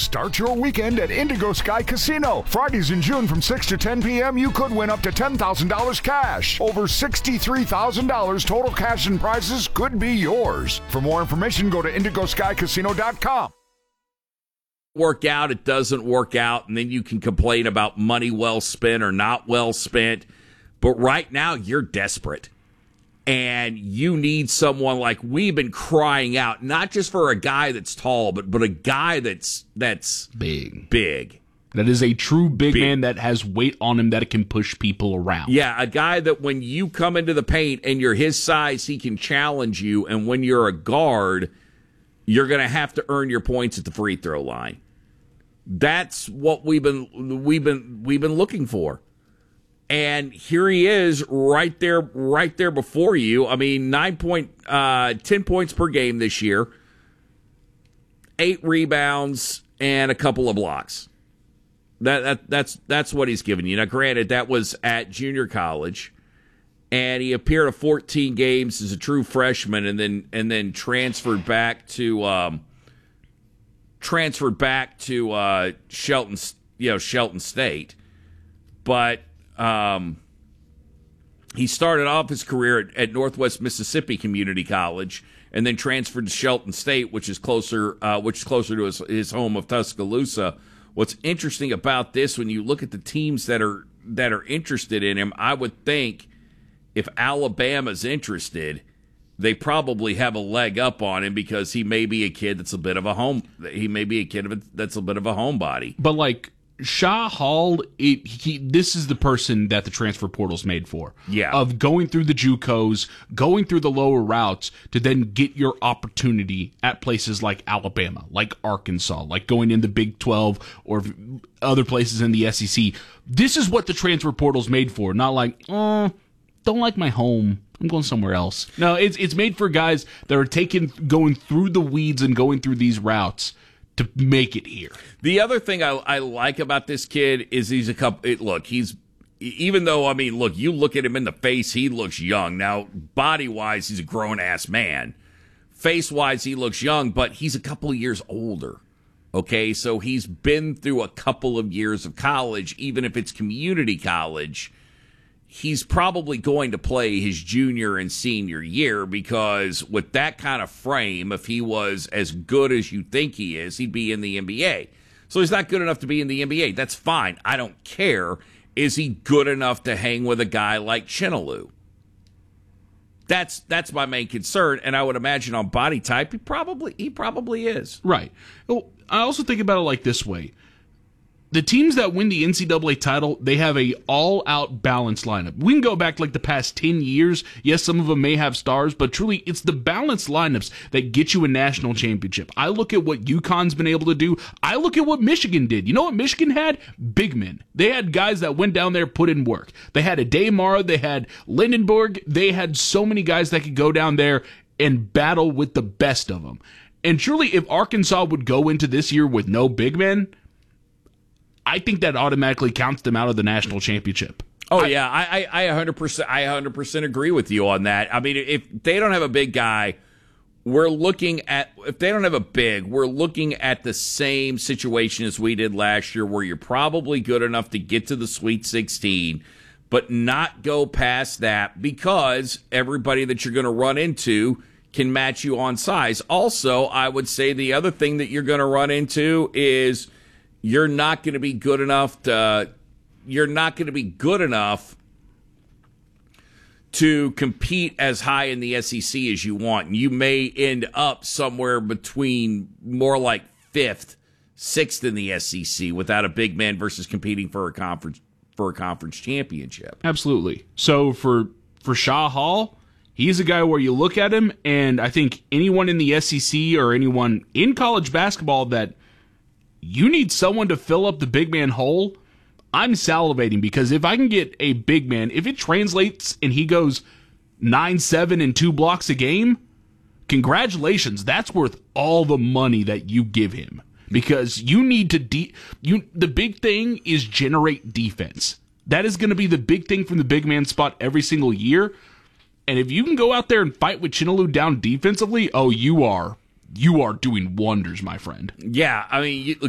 Start your weekend at Indigo Sky Casino. Fridays in June from 6 to 10 p.m., you could win up to $10,000 cash. Over $63,000 total cash and prizes could be yours. For more information, go to IndigoSkyCasino.com. Work out, it doesn't work out, and then you can complain about money well spent or not well spent. But right now, you're desperate. And you need someone like we've been crying out, not just for a guy that's tall, but a guy that's big. That is a true big man that has weight on him that can push people around. Yeah, a guy that when you come into the paint and you're his size, he can challenge you. And when you're a guard, you're going to have to earn your points at the free throw line. That's what we've been looking for. And here he is right there before you. I mean, 10 points per game this year, 8 rebounds, and a couple of blocks. That's what he's given you. Now, granted, that was at junior college, and he appeared in 14 games as a true freshman, and then transferred back to Shelton State, but. He started off his career at Northwest Mississippi Community College, and then transferred to Shelton State, which is closer to his home of Tuscaloosa. What's interesting about this, when you look at the teams that are interested in him, I would think if Alabama's interested, they probably have a leg up on him because he may be a kid that's a bit of a home. He may be a kid that's a bit of a homebody, but like. Shah Hall, this is the person that the transfer portal's made for. Yeah. Of going through the JUCOs, going through the lower routes to then get your opportunity at places like Alabama, like Arkansas, like going in the Big 12 or other places in the SEC. This is what the transfer portal's made for. Not like, don't like my home, I'm going somewhere else. No, it's made for guys that are going through the weeds and going through these routes to make it here. The other thing I like about this kid is he's a couple. Even though, I mean, look, you look at him in the face, he looks young. Now, body-wise, he's a grown-ass man. Face-wise, he looks young, but he's a couple of years older. Okay, so he's been through a couple of years of college, even if it's community college. He's probably going to play his junior and senior year because with that kind of frame, if he was as good as you think he is, he'd be in the NBA. So he's not good enough to be in the NBA. That's fine. I don't care. Is he good enough to hang with a guy like Chinaloo? That's my main concern, and I would imagine on body type, he probably is. Right. Well, I also think about it like this way. The teams that win the NCAA title, they have a all-out balanced lineup. We can go back like the past 10 years. Yes, some of them may have stars, but truly, it's the balanced lineups that get you a national championship. I look at what UConn's been able to do. I look at what Michigan did. You know what Michigan had? Big men. They had guys that went down there, put in work. They had a Daymara. They had Lindenberg. They had so many guys that could go down there and battle with the best of them. And truly, if Arkansas would go into this year with no big men, I think that automatically counts them out of the national championship. Oh, yeah, I 100% agree with you on that. I mean, if they don't have a big guy, we're looking at the same situation as we did last year, where you're probably good enough to get to the Sweet 16, but not go past that because everybody that you're going to run into can match you on size. Also, I would say the other thing that you're going to run into is you're not going to be good enough to compete as high in the SEC as you want. And you may end up somewhere between more like 5th, 6th in the SEC without a big man versus competing for a conference championship. Absolutely. So for Shah Hall, he's a guy where you look at him, and I think anyone in the SEC or anyone in college basketball that you need someone to fill up the big man hole, I'm salivating, because if I can get a big man, if it translates and he goes 9-7 and 2 blocks a game, congratulations. That's worth all the money that you give him, because you need to the big thing is generate defense. That is going to be the big thing from the big man spot every single year. And if you can go out there and fight with Chinaloo down defensively, oh, you are doing wonders, my friend. Yeah, I mean,